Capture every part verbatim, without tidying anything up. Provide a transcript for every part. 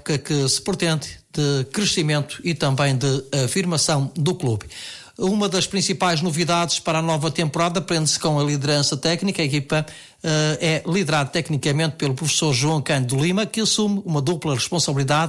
época que se pretende de crescimento e também de afirmação do clube. Uma das principais novidades para a nova temporada prende-se com a liderança técnica. A equipa uh, é liderada tecnicamente pelo professor João Cândido Lima, que assume uma dupla responsabilidade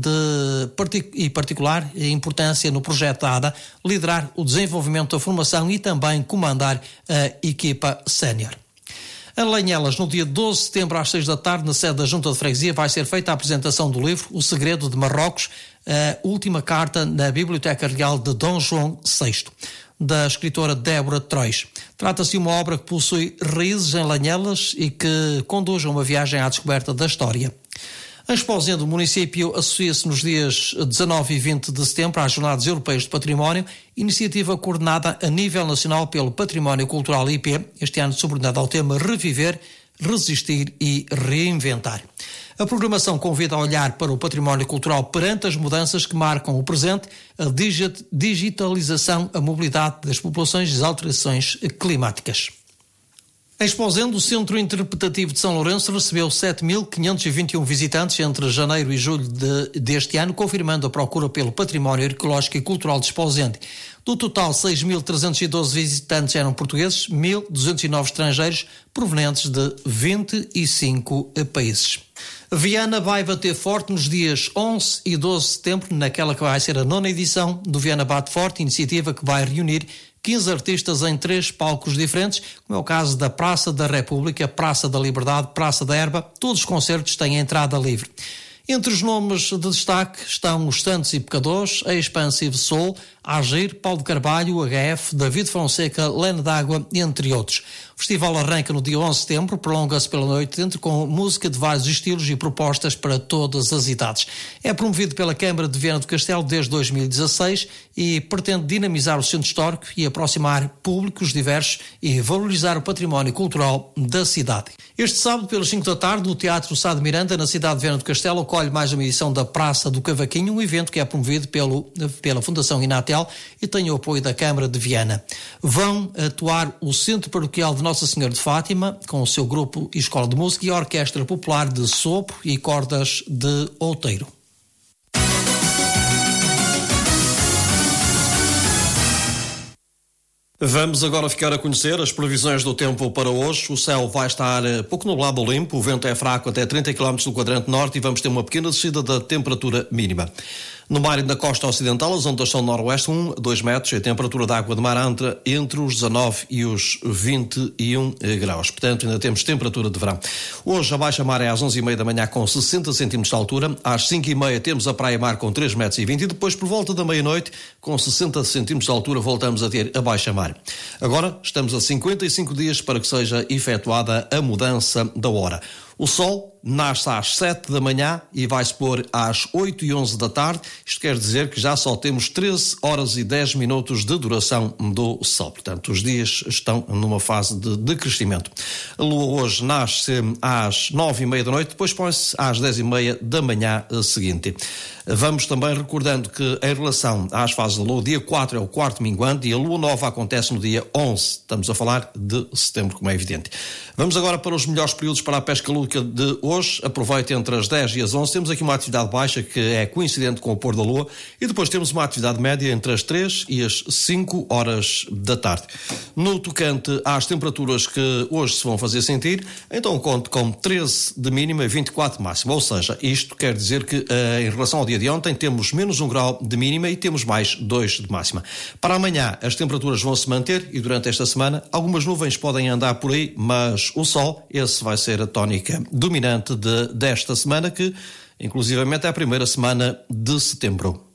de partic- e particular importância no projeto da A D A, liderar o desenvolvimento da formação e também comandar a equipa sénior. Em Lanhelas, no dia doze de setembro, às seis da tarde, na sede da Junta de Freguesia, vai ser feita a apresentação do livro O Segredo de Marrocos, a última carta na Biblioteca Real de Dom João sexto, da escritora Débora Trois. Trata-se de uma obra que possui raízes em Lanhelas e que conduz a uma viagem à descoberta da história. A Esposende, o município, associa-se nos dias dezanove e vinte de setembro às Jornadas Europeias de Património, iniciativa coordenada a nível nacional pelo Património Cultural I P, este ano subordinada ao tema Reviver, Resistir e Reinventar. A programação convida a olhar para o património cultural perante as mudanças que marcam o presente, a digitalização, a mobilidade das populações e as alterações climáticas. Em Esposende, o Centro Interpretativo de São Lourenço recebeu sete mil quinhentos e vinte e um visitantes entre janeiro e julho de, deste ano, confirmando a procura pelo património arqueológico e cultural de Esposende. Do total, seis mil trezentos e doze visitantes eram portugueses, mil duzentos e nove estrangeiros, provenientes de vinte e cinco países. Viana vai bater forte nos dias onze e doze de setembro, naquela que vai ser a nona edição do Viana Bate Forte, iniciativa que vai reunir quinze artistas em três palcos diferentes, como é o caso da Praça da República, Praça da Liberdade, Praça da Erva. Todos os concertos têm entrada livre. Entre os nomes de destaque estão os Santos e Pecadores, a Expansive Soul, Agir, Paulo de Carvalho, H F, David Fonseca, Lena d'Água, entre outros. O festival arranca no dia onze de setembro, prolonga-se pela noite dentro com música de vários estilos e propostas para todas as idades. É promovido pela Câmara de Viana do Castelo desde dois mil e dezasseis e pretende dinamizar o centro histórico e aproximar públicos diversos e valorizar o património cultural da cidade. Este sábado, pelas cinco da tarde, no Teatro Sá de Miranda, na cidade de Viana do Castelo, ocorre mais uma edição da Praça do Cavaquinho, um evento que é promovido pelo, pela Fundação Inatel e tem o apoio da Câmara de Viana. Vão atuar o Centro Paroquial de Nossa Senhora de Fátima, com o seu grupo e escola de música, e a Orquestra Popular de Sopro e Cordas de Outeiro. Vamos agora ficar a conhecer as previsões do tempo para hoje. O céu vai estar pouco nublado ou limpo, o vento é fraco até trinta quilómetros do quadrante norte e vamos ter uma pequena descida da temperatura mínima. No mar e na costa ocidental, as ondas são noroeste, um a dois metros, e a temperatura da água de mar entra entre os dezanove e os vinte e um graus. Portanto, ainda temos temperatura de verão. Hoje a baixa mar é às onze e meia da manhã com sessenta centímetros de altura, às cinco e meia temos a praia mar com três metros e vinte e depois, por volta da meia-noite, com sessenta centímetros de altura, voltamos a ter a baixa mar. Agora estamos a cinquenta e cinco dias para que seja efetuada a mudança da hora. O sol nasce às sete da manhã e vai-se pôr às oito e onze da tarde. Isto quer dizer que já só temos treze horas e dez minutos de duração do sol. Portanto, os dias estão numa fase de decrescimento. A lua hoje nasce às nove e meia da noite, depois põe-se às dez e meia da manhã seguinte. Vamos também recordando que, em relação às fases da lua, o dia quatro é o quarto minguante e a lua nova acontece no dia onze. Estamos a falar de setembro, como é evidente. Vamos agora para os melhores períodos para a pesca lúdica de hoje. Aproveite entre as dez e as onze. Temos aqui uma atividade baixa que é coincidente com o pôr da lua e depois temos uma atividade média entre as três e as cinco horas da tarde. No tocante às temperaturas que hoje se vão fazer sentir, então conto com treze de mínima e vinte e quatro de máxima. Ou seja, isto quer dizer que uh, em relação ao dia de ontem temos menos um grau de mínima e temos mais dois de máxima. Para amanhã as temperaturas vão se manter e durante esta semana algumas nuvens podem andar por aí, mas o sol, esse vai ser a tónica dominante de, desta semana, que inclusivamente é a primeira semana de setembro.